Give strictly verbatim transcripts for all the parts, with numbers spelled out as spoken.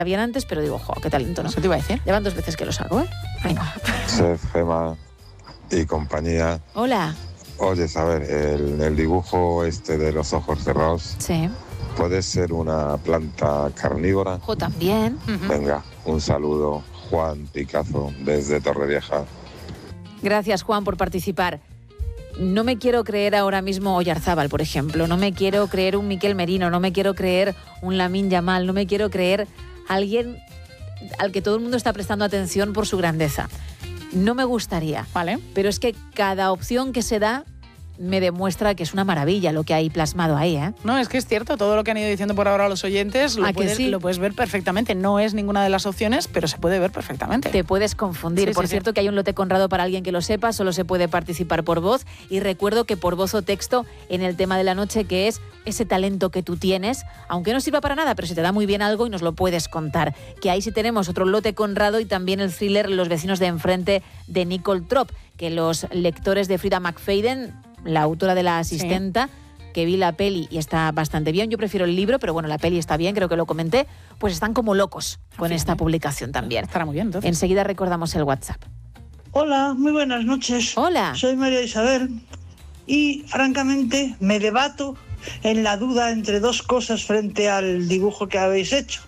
bien antes, pero digo, jo, qué talento, ¿no? Eso te iba a decir. Llevan dos veces que lo saco, ¿eh? Venga. Chef, Gema y compañía. Hola. Oye, a ver, el, el dibujo este de los ojos cerrados. Sí. ¿Puede ser una planta carnívora? Jo, también. Uh-huh. Venga, un saludo. Juan Picazo, desde Torrevieja. Gracias, Juan, por participar. No me quiero creer ahora mismo Oyarzábal, por ejemplo. No me quiero creer un Miquel Merino. No me quiero creer un Lamine Yamal. No me quiero creer alguien al que todo el mundo está prestando atención por su grandeza. No me gustaría. Vale. Pero es que cada opción que se da me demuestra que es una maravilla lo que hay plasmado ahí, ¿eh? No, es que es cierto, todo lo que han ido diciendo por ahora los oyentes lo, ¿A que puedes, sí? lo puedes ver perfectamente. No es ninguna de las opciones, pero se puede ver perfectamente. Te puedes confundir. Sí, por sí, cierto, sí. que hay un lote Conrado para alguien que lo sepa, solo se puede participar por voz. Y recuerdo que por voz o texto en el tema de la noche, que es ese talento que tú tienes, aunque no sirva para nada, pero se te da muy bien algo y nos lo puedes contar. Que ahí sí tenemos otro lote Conrado y también el thriller Los vecinos de enfrente de Nicole Trop, que los lectores de Frida McFadden, la autora de La asistenta, sí, que vi la peli y está bastante bien. Yo prefiero el libro, pero bueno, la peli está bien, creo que lo comenté. Pues están como locos con Fíjate. esta publicación también. Estará muy bien, entonces. Enseguida recordamos el WhatsApp. Hola, muy buenas noches. Hola. Soy María Isabel y francamente me debato en la duda entre dos cosas frente al dibujo que habéis hecho.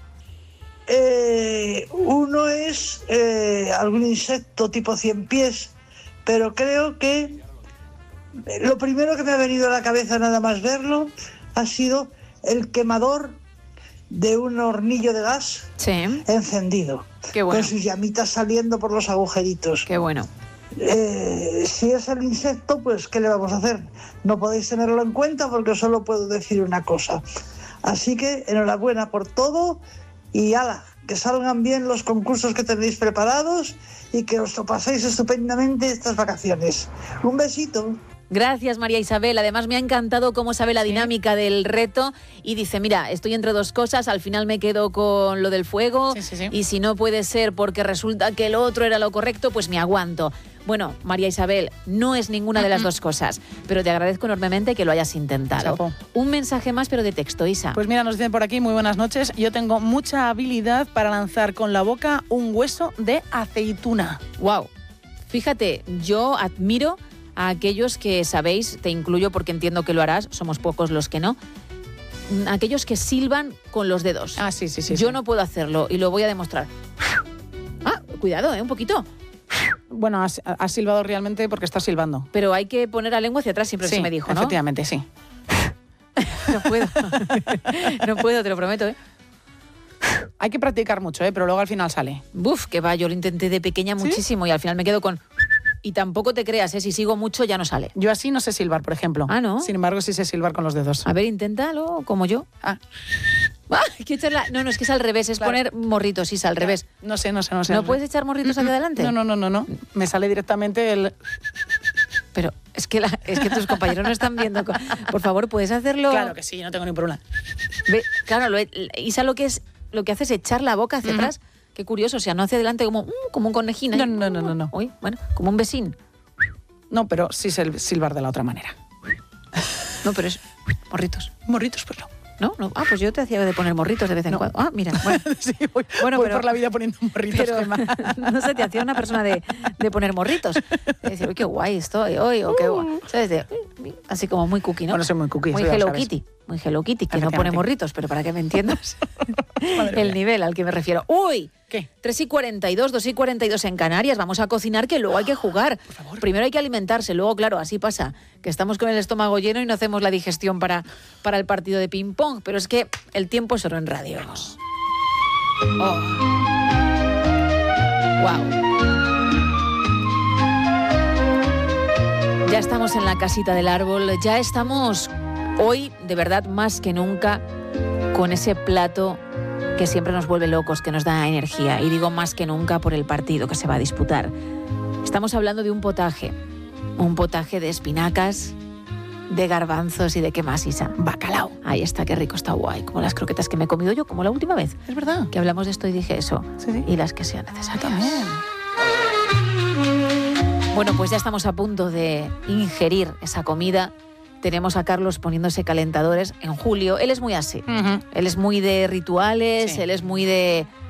Eh, uno es eh, algún insecto tipo cien pies, pero creo que lo primero que me ha venido a la cabeza nada más verlo ha sido el quemador de un hornillo de gas, sí, encendido, qué bueno, con sus llamitas saliendo por los agujeritos. Qué bueno. Eh, si es el insecto, pues ¿qué le vamos a hacer? No podéis tenerlo en cuenta porque solo puedo decir una cosa. Así que enhorabuena por todo y ala, que salgan bien los concursos que tenéis preparados y que os lo paséis estupendamente estas vacaciones. Un besito. Gracias, María Isabel. Además, me ha encantado cómo sabe la Sí. dinámica del reto y dice, mira, estoy entre dos cosas, al final me quedo con lo del fuego Sí, sí, sí. y si no puede ser porque resulta que el otro era lo correcto, pues me aguanto. Bueno, María Isabel, no es ninguna de las dos cosas, pero te agradezco enormemente que lo hayas intentado. Chapo. Un mensaje más, pero de texto, Isa. Pues mira, nos dicen por aquí, muy buenas noches. Yo tengo mucha habilidad para lanzar con la boca un hueso de aceituna. Wow. Fíjate, yo admiro a aquellos que sabéis, te incluyo porque entiendo que lo harás, somos pocos los que no, aquellos que silban con los dedos. Ah, sí, sí, sí. Yo sí. no puedo hacerlo y lo voy a demostrar. Ah, cuidado, ¿eh? Un poquito. Bueno, has, has silbado realmente porque estás silbando. Pero hay que poner la lengua hacia atrás, siempre Sí, se me dijo, ¿no? efectivamente, sí. No puedo. No puedo, te lo prometo, ¿eh? Hay que practicar mucho, ¿eh? Pero luego al final sale. Buf, que va, yo lo intenté de pequeña ¿Sí? muchísimo y al final me quedo con... Y tampoco te creas, ¿eh? Si sigo mucho ya no sale. Yo así no sé silbar, por ejemplo. Ah, ¿no? Sin embargo, sí sé silbar con los dedos. A ver, inténtalo, como yo. Ah, Ah, hay que echarla- No, no, es que es al revés, es Claro. poner morritos, Isa, al revés. no sé, no sé, no sé. ¿No sé. puedes echar morritos hacia adelante? No, no, no, no, no. Me sale directamente el... Pero es que, la- es que tus compañeros no están viendo. co- Por favor, ¿puedes hacerlo? Claro que sí, no tengo ni problema. Ve, claro, lo, Isa lo que, es, lo que hace es echar la boca hacia Ujú. atrás. Qué curioso, o sea, no hacia adelante como, mm, como un conejín. ahí. No, no, no, no, no. Uy, bueno, como un vecín. No, pero sí sé silbar de la otra manera. No, pero es morritos. Morritos, pues no. ¿No? no. Ah, pues yo te hacía de poner morritos de vez en No. cuando. Ah, mira, bueno. Sí, voy, Bueno, voy pero- por la vida poniendo morritos. Pero Gemma. no se te hacía una persona de, de poner morritos. De decir, uy, qué guay estoy hoy, o qué guay. ¿Sabes? De, así como muy cookie, ¿no? Bueno, soy muy cookie, Muy eso ya lo Hello sabes. Kitty. Muy Hello Kitty, que no pone Efectivamente. morritos, pero para que me entiendas Madre el mía. nivel al que me refiero. ¡Uy! ¿Qué? tres y cuarenta y dos, dos y cuarenta y dos en Canarias. Vamos a cocinar, que luego hay que jugar. Por favor. Primero hay que alimentarse, luego, claro, así pasa, que estamos con el estómago lleno y no hacemos la digestión para, para el partido de ping-pong. Pero es que el tiempo es oro en radio. Oh. Wow. Ya estamos en la casita del árbol, ya estamos hoy, de verdad, más que nunca, con ese plato que siempre nos vuelve locos, que nos da energía. Y digo más que nunca por el partido que se va a disputar. Estamos hablando de un potaje, un potaje de espinacas, de garbanzos y de qué más, Isa. Bacalao. Ahí está, qué rico, está guay. Como las croquetas que me he comido yo, como la última vez Es verdad. que hablamos de esto y dije eso. Sí, sí. Y las que sean necesarias. También. Bueno, pues ya estamos a punto de ingerir esa comida. Tenemos a Carlos poniéndose calentadores en julio. Él es muy así. Ujú. Él es muy de rituales, Sí. él es muy de